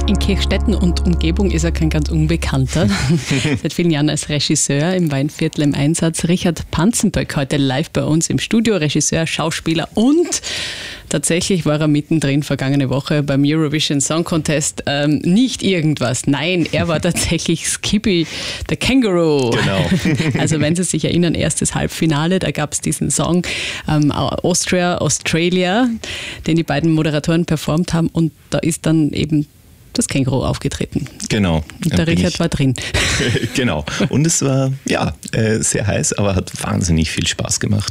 In Kirchstetten und Umgebung ist er kein ganz Unbekannter. Seit vielen Jahren als Regisseur im Weinviertel im Einsatz. Richard Panzenböck heute live bei uns im Studio. Regisseur, Schauspieler und tatsächlich war er mittendrin vergangene Woche beim Eurovision Song Contest. Nicht irgendwas, nein, er war tatsächlich Skippy the Kangaroo. Genau. Also wenn Sie sich erinnern, erstes Halbfinale, da gab es diesen Song Australia, den die beiden Moderatoren performt haben und da ist dann eben das Känguru aufgetreten. Genau. Und der Richard war drin. Genau. Und es war sehr heiß, aber hat wahnsinnig viel Spaß gemacht.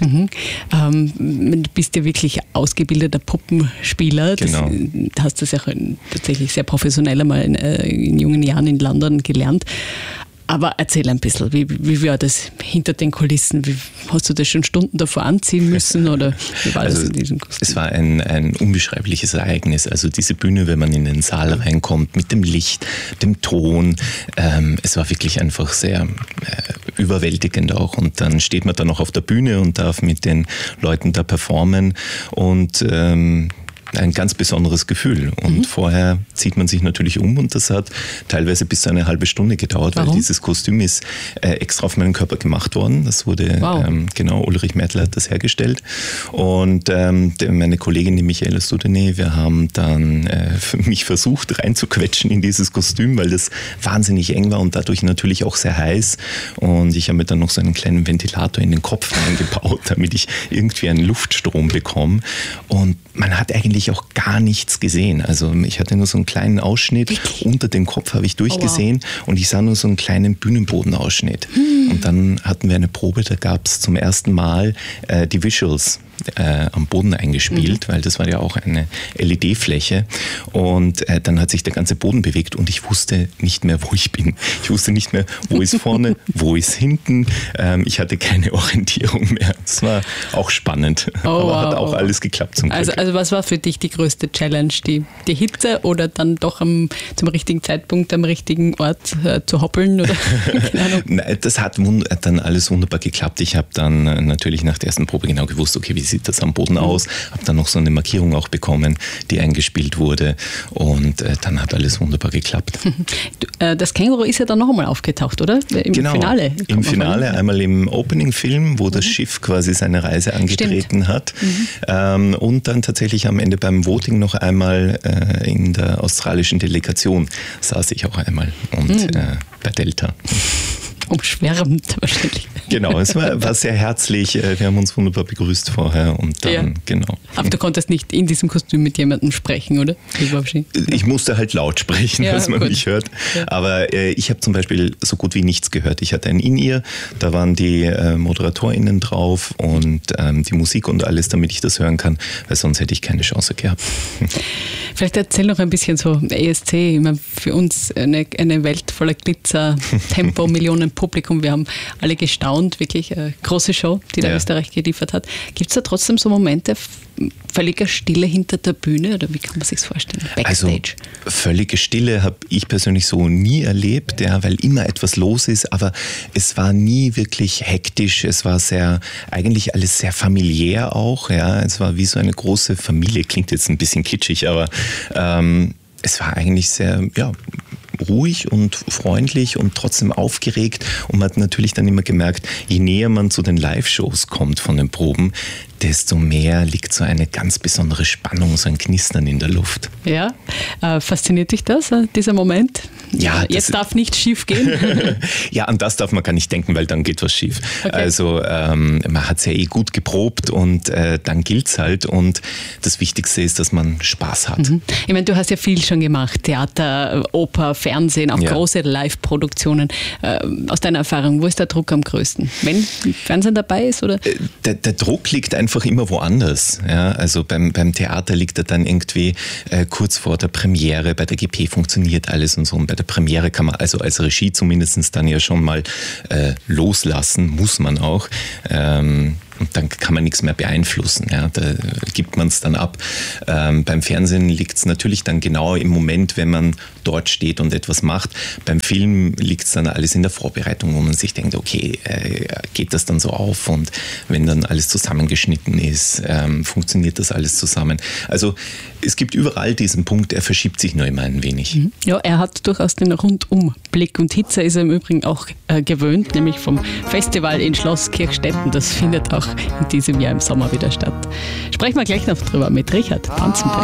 Du bist ja wirklich ausgebildeter Puppenspieler. Genau. Du hast das ja tatsächlich sehr professionell einmal in jungen Jahren in London gelernt. Aber erzähl ein bisschen, wie war das hinter den Kulissen? Hast du das schon Stunden davor anziehen müssen oder wie war das in diesem Kostüm? Es war ein unbeschreibliches Ereignis. Also diese Bühne, wenn man in den Saal reinkommt, mit dem Licht, dem Ton, es war wirklich einfach sehr überwältigend auch. Und dann steht man da noch auf der Bühne und darf mit den Leuten da performen und ein ganz besonderes Gefühl. Und vorher zieht man sich natürlich um und das hat teilweise bis zu eine halbe Stunde gedauert, Warum? weil dieses Kostüm ist extra auf meinen Körper gemacht worden. Das wurde, Ulrich Mertl hat das hergestellt. Und meine Kollegin, die Michaela Studené, wir haben dann mich versucht reinzuquetschen in dieses Kostüm, weil das wahnsinnig eng war und dadurch natürlich auch sehr heiß. Und ich habe mir dann noch so einen kleinen Ventilator in den Kopf eingebaut, damit ich irgendwie einen Luftstrom bekomme. Und man hat eigentlich auch gar nichts gesehen. Also ich hatte nur so einen kleinen Ausschnitt. Wirklich? Unter dem Kopf habe ich durchgesehen und ich sah nur so einen kleinen Bühnenbodenausschnitt. Und dann hatten wir eine Probe, da gab es zum ersten Mal die Visuals am Boden eingespielt, weil das war ja auch eine LED-Fläche und dann hat sich der ganze Boden bewegt und ich wusste nicht mehr, wo ich bin. Ich wusste nicht mehr, wo ist vorne, wo ist hinten. Ich hatte keine Orientierung mehr. Es war auch spannend, aber hat auch alles geklappt zum Glück. Also was war für dich die größte Challenge? Die Hitze oder dann doch zum richtigen Zeitpunkt am richtigen Ort zu hoppeln? Oder? Keine Ahnung. Nein, das hat dann alles wunderbar geklappt. Ich habe dann natürlich nach der ersten Probe genau gewusst, okay, wie sieht das am Boden aus? Habe dann noch so eine Markierung auch bekommen, die eingespielt wurde und dann hat alles wunderbar geklappt. Das Känguru ist ja dann noch einmal aufgetaucht, oder? Im Finale. Im Finale, einmal im Opening-Film, wo das Schiff quasi seine Reise angetreten hat und dann tatsächlich am Ende beim Voting noch einmal in der australischen Delegation saß ich auch einmal und bei Delta. Umschwärmt wahrscheinlich. Genau, es war sehr herzlich. Wir haben uns wunderbar begrüßt vorher und dann, genau. Aber du konntest nicht in diesem Kostüm mit jemandem sprechen, oder? Ich musste halt laut sprechen, dass man mich hört. Ja. Aber ich habe zum Beispiel so gut wie nichts gehört. Ich hatte ein In-Ear, da waren die ModeratorInnen drauf und die Musik und alles, damit ich das hören kann, weil sonst hätte ich keine Chance gehabt. Vielleicht erzähl noch ein bisschen so ESC. Ich meine, für uns eine Welt voller Glitzer, Tempo, Millionen Publikum. Wir haben alle gestaunt, wirklich eine große Show, die der Österreich geliefert hat. Gibt es da trotzdem so Momente völliger Stille hinter der Bühne oder wie kann man sich das vorstellen? Backstage? Also völlige Stille habe ich persönlich so nie erlebt, weil immer etwas los ist, aber es war nie wirklich hektisch. Es war eigentlich alles sehr familiär auch. Ja. Es war wie so eine große Familie. Klingt jetzt ein bisschen kitschig, aber es war eigentlich sehr, ruhig und freundlich und trotzdem aufgeregt und man hat natürlich dann immer gemerkt, je näher man zu den Live-Shows kommt von den Proben, desto mehr liegt so eine ganz besondere Spannung, so ein Knistern in der Luft. Ja, fasziniert dich das, dieser Moment? Ja, jetzt darf nichts schief gehen. Ja, an das darf man gar nicht denken, weil dann geht was schief. Okay. Also man hat es ja gut geprobt und dann gilt's halt und das Wichtigste ist, dass man Spaß hat. Ich meine, du hast ja viel schon gemacht, Theater, Oper, Fernsehen, auch große Live-Produktionen. Aus deiner Erfahrung, wo ist der Druck am größten? Wenn Fernsehen dabei ist? Oder? Der Druck liegt einfach immer woanders. Ja? Also beim Theater liegt er dann irgendwie kurz vor der Premiere, bei der GP funktioniert alles und so. Und bei der Premiere kann man also als Regie zumindest dann ja schon mal loslassen, muss man auch. und dann kann man nichts mehr beeinflussen. Ja, da gibt man es dann ab. Beim Fernsehen liegt es natürlich dann genau im Moment, wenn man dort steht und etwas macht. Beim Film liegt es dann alles in der Vorbereitung, wo man sich denkt, okay, geht das dann so auf? Und wenn dann alles zusammengeschnitten ist, funktioniert das alles zusammen? Also es gibt überall diesen Punkt, er verschiebt sich nur immer ein wenig. Ja, er hat durchaus den Rundumblick und Hitze ist er im Übrigen auch gewöhnt, nämlich vom Festival in Schloss Kirchstetten. Das findet auch in diesem Jahr im Sommer wieder statt. Sprechen wir gleich noch drüber mit Richard Panzenbeck.